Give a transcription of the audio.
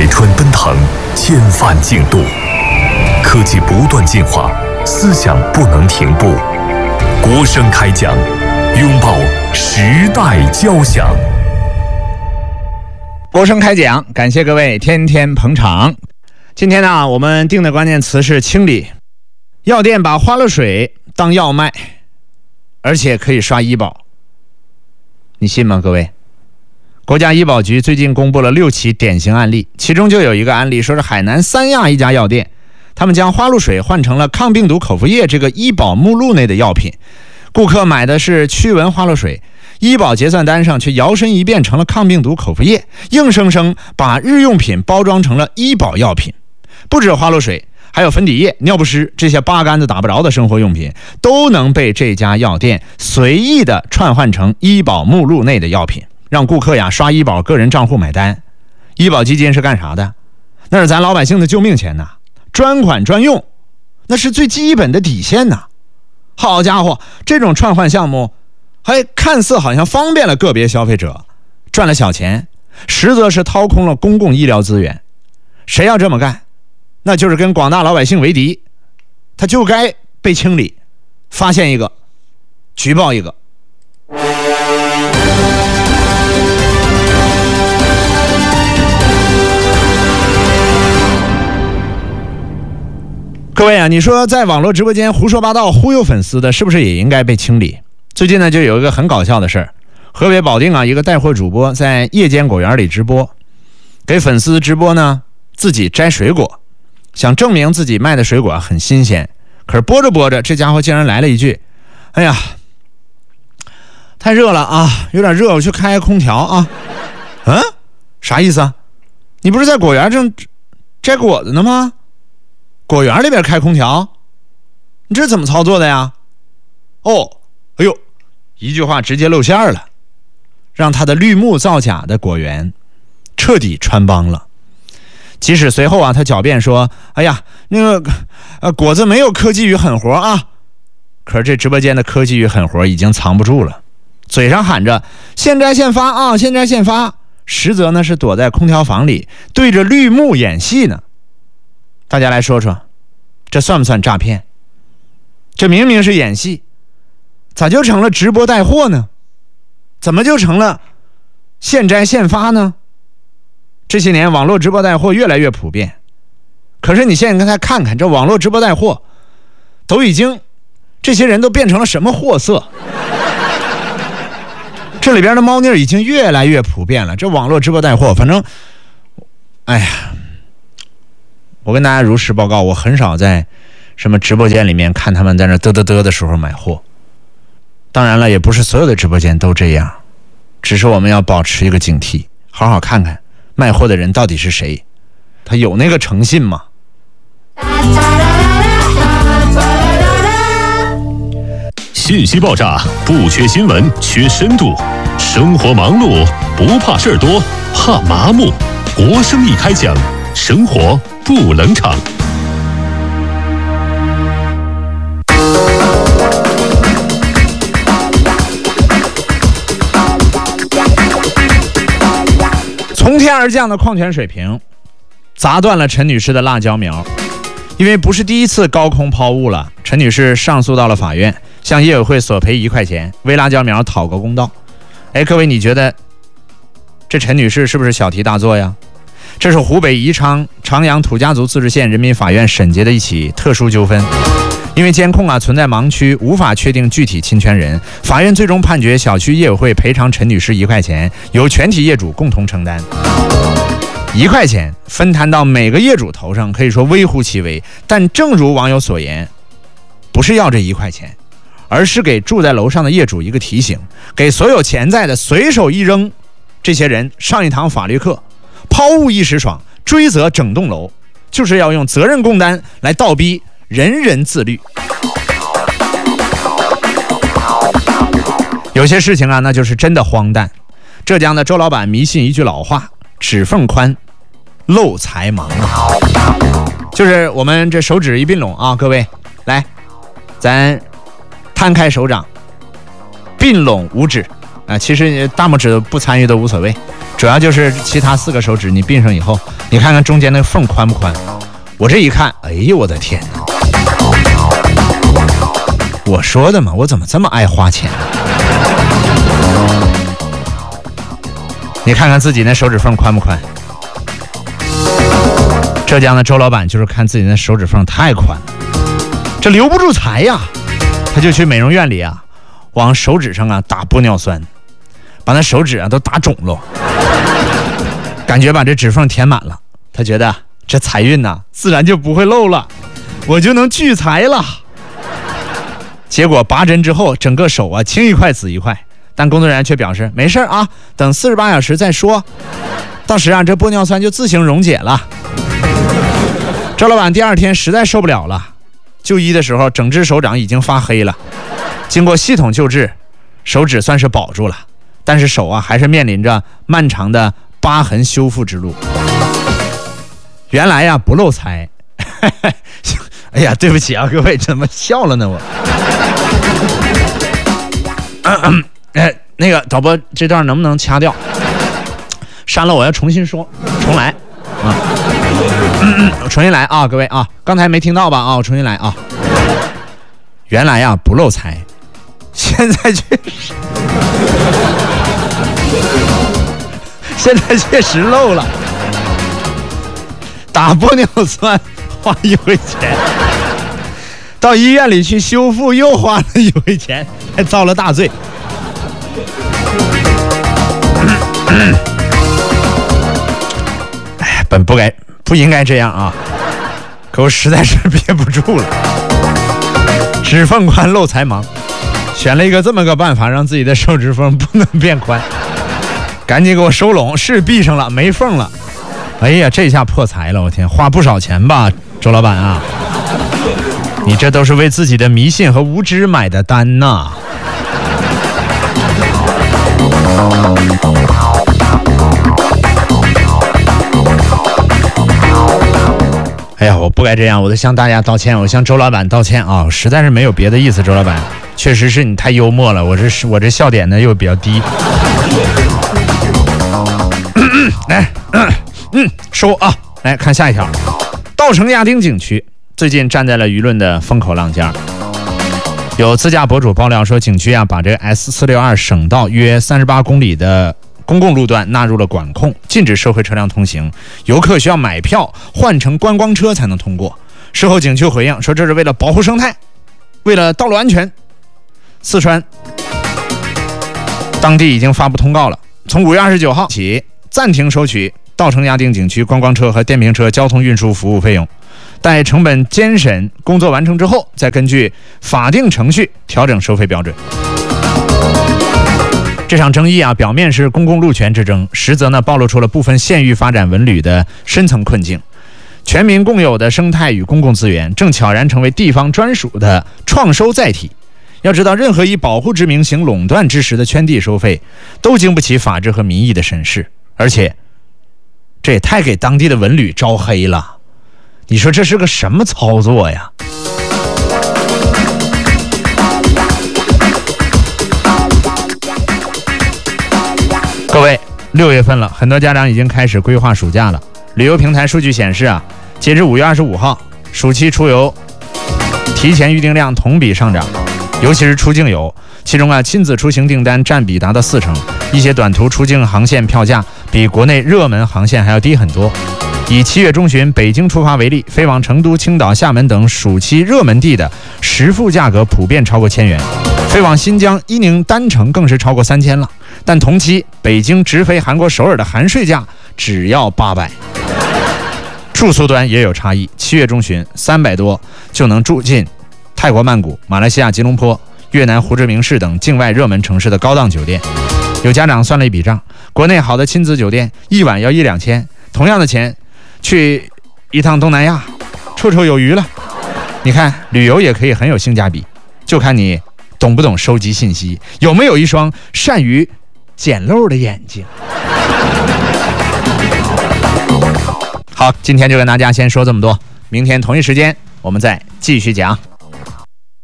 百川奔腾，千帆竞渡，科技不断进化，思想不能停步。国声开讲，拥抱时代交响。 国声开讲，感谢各位天天捧场。今天呢，我们定的关键词是清理。药店把花露水当药卖，而且可以刷医保，你信吗？各位，国家医保局最近公布了6起典型案例，其中就有一个案例说是海南三亚一家药店，他们将花露水换成了抗病毒口服液这个医保目录内的药品，顾客买的是驱蚊花露水，医保结算单上却摇身一变成了抗病毒口服液，硬生生把日用品包装成了医保药品。不止花露水，还有粉底液、尿不湿，这些八竿子打不着的生活用品都能被这家药店随意的串换成医保目录内的药品，让顾客呀刷医保个人账户买单。医保基金是干啥的？那是咱老百姓的救命钱呐，专款专用，那是最基本的底线呐。好家伙，这种串换项目还看似好像方便了个别消费者，赚了小钱，实则是掏空了公共医疗资源。谁要这么干，那就是跟广大老百姓为敌，他就该被清理，发现一个举报一个。各位啊，你说在网络直播间胡说八道忽悠粉丝的，是不是也应该被清理？最近呢，就有一个很搞笑的事儿，河北保定啊，一个带货主播在夜间果园里直播，给粉丝直播呢自己摘水果，想证明自己卖的水果很新鲜。可是播着播着，这家伙竟然来了一句：哎呀，太热了啊，有点热，我去开空调啊。啥意思啊？你不是在果园正摘果子呢吗？果园里边开空调，你这怎么操作的呀？哎呦，一句话直接露馅了，让他的绿幕造假的果园彻底穿帮了。即使随后啊，他狡辩说：哎呀，那个果子没有科技与狠活啊。可是这直播间的科技与狠活已经藏不住了，嘴上喊着现摘现发啊，现摘现发，实则呢是躲在空调房里对着绿幕演戏呢。大家来说说，这算不算诈骗？这明明是演戏，咋就成了直播带货呢？怎么就成了现摘现发呢？这些年网络直播带货越来越普遍，可是你现在看看这网络直播带货都已经，这些人都变成了什么货色？这里边的猫腻已经越来越普遍了。这网络直播带货，反正哎呀，我跟大家如实报告，我很少在什么直播间里面看他们在那嘚嘚嘚的时候买货。当然了，也不是所有的直播间都这样，只是我们要保持一个警惕，好好看看卖货的人到底是谁，他有那个诚信吗？ 信息爆炸不缺新闻，缺深度；生活忙碌不怕事儿多，怕麻木。国声一开讲，生活不冷场。 从天而降的矿泉水瓶砸断了陈女士的辣椒苗。因为不是第一次高空抛物了，陈女士上诉到了法院，向业委会索赔1块钱，为辣椒苗讨个公道。各位，你觉得这陈女士是不是小题大做呀？这是湖北宜昌长阳土家族自治县人民法院审结的一起特殊纠纷。因为监控存在盲区，无法确定具体侵权人，法院最终判决小区业委会赔偿陈女士1块钱，由全体业主共同承担。1块钱分摊到每个业主头上，可以说微乎其微。但正如网友所言，不是要这1块钱，而是给住在楼上的业主一个提醒，给所有潜在的随手一扔这些人上一堂法律课。抛物一时爽，追责整栋楼，就是要用责任共担来倒逼人人自律。有些事情啊，那就是真的荒诞。浙江的周老板迷信一句老话：指缝宽，漏财忙啊。就是我们这手指一并拢啊，各位来，咱摊开手掌，并拢五指啊，其实大拇指不参与都无所谓。 主要就是其他4个手指你并上以后，你看看中间那个缝宽不宽。我这一看，哎呦我的天哪！我说的嘛，我怎么这么爱花钱呢？你看看自己那手指缝宽不宽？浙江的周老板就是看自己那手指缝太宽了，这留不住财呀，他就去美容院里啊，往手指上啊打玻尿酸，把那手指啊都打肿了，感觉把这指缝填满了。他觉得这财运呐，自然就不会漏了，我就能聚财了。结果拔针之后，整个手啊青一块紫一块，但工作人员却表示没事啊，等48小时再说，到时啊这玻尿酸就自行溶解了。周老板第2天实在受不了了，就医的时候整只手掌已经发黑了，经过系统救治，手指算是保住了，但是手啊还是面临着漫长的疤痕修复之路。原来呀不漏财哎呀对不起啊各位，怎么笑了呢我那个导播这段能不能掐掉，删了我要重新说，重来啊我重新来啊各位啊，刚才没听到吧啊，我重新来啊。原来呀不漏财，现在确实漏了，打玻尿酸花1回钱，到医院里去修复又花了1回钱，还遭了大罪。哎，不应该这样啊，可我实在是憋不住了。指缝宽漏财忙，选了一个这么个办法，让自己的手指缝不能变宽，赶紧给我收拢，是闭上了没缝了。哎呀这下破财了，我天，花不少钱吧周老板啊，你这都是为自己的迷信和无知买的单呐。哎呀我不该这样，我得向大家道歉，我向周老板道歉啊，实在是没有别的意思，周老板确实是你太幽默了，我这笑点呢又比较低。来说啊，来看下一条。稻城亚丁景区最近站在了舆论的风口浪尖，有自驾博主爆料说，景区啊把这个 S462省道约38公里的公共路段纳入了管控，禁止社会车辆通行，游客需要买票换乘观光车才能通过。事后景区回应说，这是为了保护生态，为了道路安全。四川当地已经发布通告了，从5月29号起暂停收取稻城亚丁景区观光车和电瓶车交通运输服务费用，待成本监审工作完成之后，再根据法定程序调整收费标准。这场争议啊，表面是公共路权之争，实则呢暴露出了部分县域发展文旅的深层困境。全民共有的生态与公共资源正悄然成为地方专属的创收载体。要知道，任何以保护之名行垄断之实的圈地收费，都经不起法治和民意的审视，而且这也太给当地的文旅招黑了。你说这是个什么操作呀？各位，6月份了，很多家长已经开始规划暑假了。旅游平台数据显示啊，截至5月25号，暑期出游提前预订量同比上涨，尤其是出境游，其中啊亲子出行订单占比达到40%，一些短途出境航线票价比国内热门航线还要低很多。以7月中旬北京出发为例，飞往成都、青岛、厦门等暑期热门地的实付价格普遍超过1000元，飞往新疆、伊宁单程更是超过3000了。但同期北京直飞韩国首尔的含税价只要800。住宿端也有差异，7月中旬300多就能住进泰国曼谷、马来西亚吉隆坡、越南胡志明市等境外热门城市的高档酒店。有家长算了一笔账，国内好的亲子酒店一晚要1-2千，同样的钱去一趟东南亚绰绰有余了。你看旅游也可以很有性价比，就看你懂不懂收集信息，有没有一双善于捡漏的眼睛。好，今天就跟大家先说这么多，明天同一时间我们再继续讲。